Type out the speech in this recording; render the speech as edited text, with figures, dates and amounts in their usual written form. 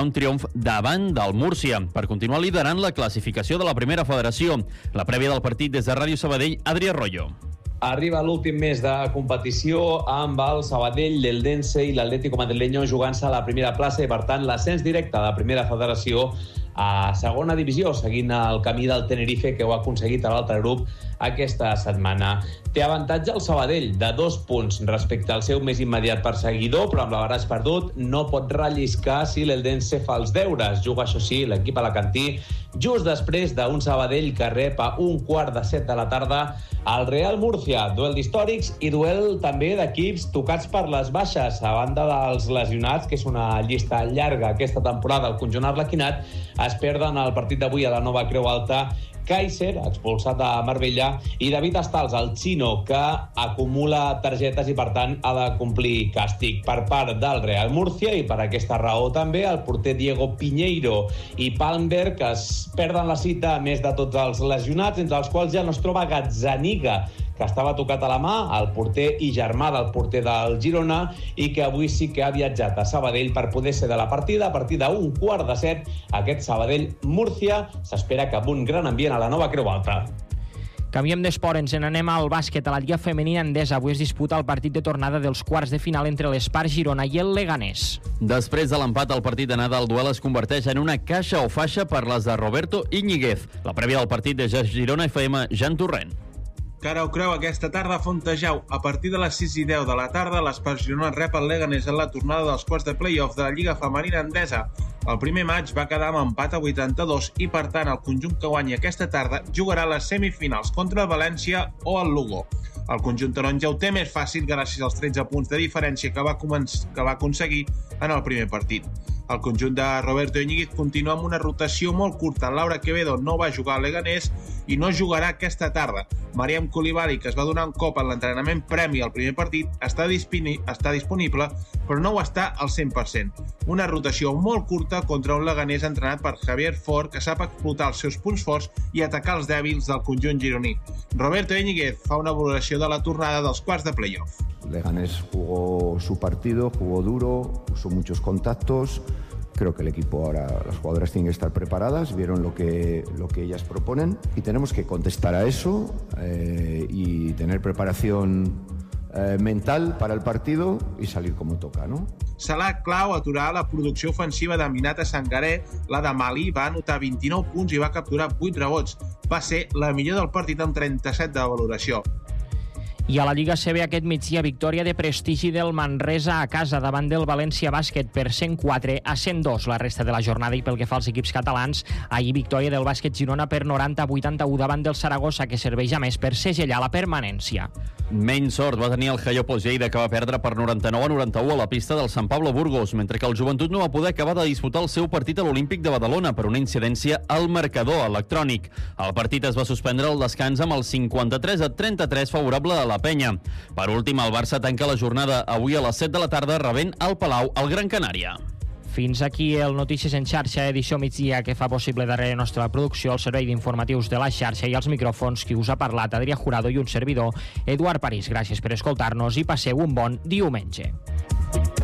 un triomf davant del Múrcia per continuar liderant la classificació de la primera federació. La prèvia del partit des de Ràdio Sabadell, Adri Arroyo. Arriba l'últim mes de competició amb el Sabadell, l'Eldense i l'Atlético Madrileño jugant-se a la primera plaça i, per tant, l'ascens directe de la primera federació a segona divisió, seguint el camí del Tenerife, que ho ha aconseguit a l'altre grup aquesta setmana. Té avantatge el Sabadell de 2 punts respecte al seu més immediat perseguidor, però amb l'avantatge perdut no pot relliscar si l'Eldense fa els deures. Juga, això sí, l'equip alacantí just després d'un Sabadell que rep a 1:15 de la tarda al Real Murcia. Duel d'històrics i duel també d'equips tocats per les baixes. A banda dels lesionats, que és una llista llarga aquesta temporada, el conjunt arlequinat, es perden el partit d'avui a la Nova Creu Alta Kaiser, expulsat a Marbella, i David Astals, el xino, que acumula targetes i, per tant, ha de complir càstig per part del Real Murcia, i per aquesta raó també el porter Diego Piñeiro i Palmberg, que es perden la cita, a més de tots els lesionats, entre els quals ja no es troba Gazzaniga, que estava tocat a la mà, el porter i germà del porter del Girona, i que avui sí que ha viatjat a Sabadell per poder ser de la partida. A partir d'1:15, aquest Sabadell-Múrcia s'espera que amb un gran ambient a la Nova Creu Alta. Canviem d'esport, ens n'anem al bàsquet. A la Lliga Femenina Endesa avui es disputa el partit de tornada dels quarts de final entre l'Espar Girona i el Leganés. Després de l'empat, el partit d'anada al duel es converteix en una caixa o faixa per les de Roberto Íñiguez. La prèvia del partit de Girona FM, Jan Torrent. Cara o creu aquesta tarda a Fontejau. A partir de les 6:10 de la tarda, l'Espar Girona rep el Leganés en la tornada dels quarts de play-off de la Lliga Femenina Endesa. El primer maig va quedar amb empat a 82 i, per tant, el conjunt que guanyi aquesta tarda jugarà les semifinals contra el València o el Lugo. El conjunt taronja ho té més fàcil gràcies als 13 punts de diferència que va aconseguir en el primer partit. El conjunt de Roberto Íñiguez continua amb una rotació molt curta. Laura Quevedo no va jugar al Leganés i no jugarà aquesta tarda. Mariam Coulibaly, que es va donar un cop en l'entrenament premi al primer partit, està disponible, però no ho està al 100%. Una rotació molt curta contra un Leganés entrenat per Javier Fort, que sap explotar els seus punts forts i atacar els dèbils del conjunt gironí. Roberto Íñiguez fa una valoració de la tornada dels quarts de playoff. Leganés jugó su partido, jugó duro, puso muchos contactos. Creo que el equipo ahora, las jugadoras tienen que estar preparadas, vieron lo que ellas proponen y tenemos que contestar a eso y tener preparación mental para el partido y salir como toca, ¿no? Serà clau aturar la producció ofensiva d'Aminata Sangaré. La de Mali va anotar 29 punts i va capturar 8 rebots. Va ser la millor del partit amb 37 de valoració. I a la Lliga CB aquest migdia, victòria de prestigi del Manresa a casa davant del València Bàsquet per 104-102 la resta de la jornada. I pel que fa als equips catalans, ahir victòria del Bàsquet Girona per 90-81 davant del Saragossa, que serveix a més per segellar la permanència. Menys sort va tenir el Jaiopos Lleida, que va perdre per 99-91 a la pista del Sant Pablo Burgos, mentre que el Joventut no va poder acabar de disputar el seu partit a l'Olímpic de Badalona per una incidència al marcador electrònic. El partit es va suspendre al descans amb el 53-33 favorable a la penya. Per últim, el Barça tanca la jornada avui a les 7 de la tarda rebent al Palau el Gran Canària. Fins aquí el Notícies en xarxa, edició migdia, que fa possible darrere nostra producció, el servei d'informatius de la xarxa i els micròfons, qui us ha parlat, Adrià Jurado, i un servidor, Eduard París. Gràcies per escoltar-nos i passeu un bon diumenge.